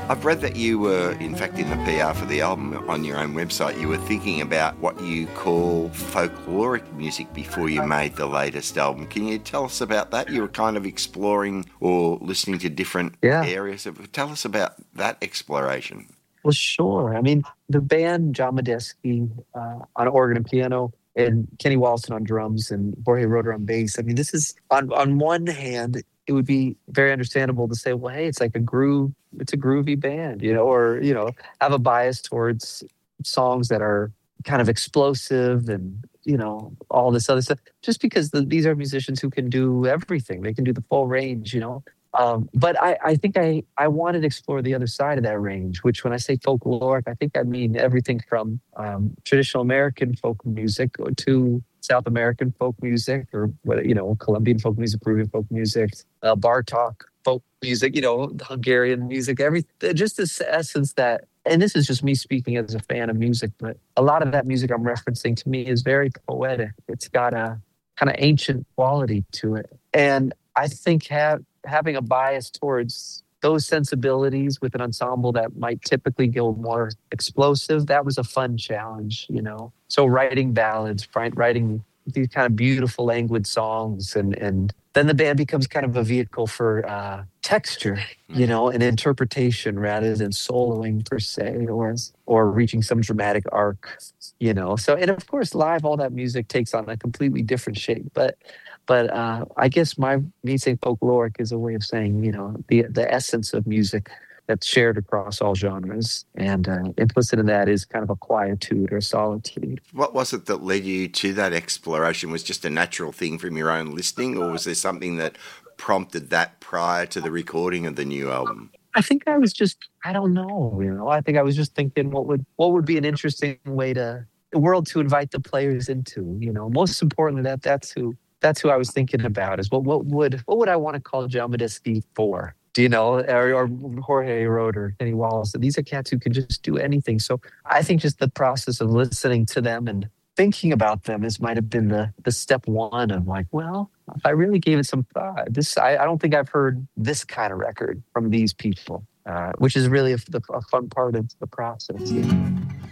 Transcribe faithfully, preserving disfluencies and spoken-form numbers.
I've read that you were, in fact, in the P R for the album on your own website, you were thinking about what you call folkloric music before you made the latest album. Can you tell us about that? You were kind of exploring or listening to different Yeah. areas. Of, tell us about that exploration. Well, sure. I mean, the band John Medeski uh, on organ and piano, and Kenny Walston on drums, and Jorge Roeder on bass. I mean, this is on on one hand, it would be very understandable to say, well, hey, it's like a groove, it's a groovy band, you know, or you know, have a bias towards songs that are kind of explosive and you know all this other stuff. Just because the, these are musicians who can do everything, they can do the full range, you know. Um, but I, I think I, I wanted to explore the other side of that range, which when I say folkloric, I think I mean everything from um, traditional American folk music to South American folk music, or what you know, Colombian folk music, Peruvian folk music, uh, Bartok folk music, you know, Hungarian music, everything. Just this essence that, and this is just me speaking as a fan of music, but a lot of that music I'm referencing to me is very poetic. It's got a kind of ancient quality to it, and I think have having a bias towards those sensibilities with an ensemble that might typically go more explosive, that was a fun challenge, you know. So writing ballads, writing these kind of beautiful languid songs, and and then the band becomes kind of a vehicle for uh, texture, you know, and interpretation rather than soloing per se, or or reaching some dramatic arc, you know. So, and of course, live, all that music takes on a completely different shape, but. But uh, I guess my me saying folkloric is a way of saying, you know, the the essence of music that's shared across all genres. And uh, implicit in that is kind of a quietude or solitude. What was it that led you to that exploration? Was it just a natural thing from your own listening, or was there something that prompted that prior to the recording of the new album? I think I was just, I don't know, you know, I think I was just thinking what would what would be an interesting way to, the world to invite the players into, you know. Most importantly, that that's who, That's who I was thinking about, is what what would what would I want to call John Medeski for? Do you know, or, or Jorge Roeder, Kenny Wallace? These are cats who can just do anything. So I think just the process of listening to them and thinking about them is might have been the the step one of like, well, if I really gave it some thought, this I, I don't think I've heard this kind of record from these people, uh, which is really a, a fun part of the process. You know?